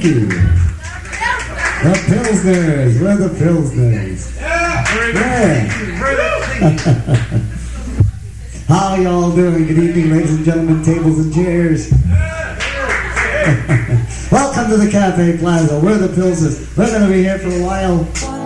The Pilsners. We're the Pilsners. Yeah. How y'all doing? Good evening, ladies and gentlemen, tables and chairs. Welcome to the Cafe Plaza. We're the Pilsners. We're going to be here for a while.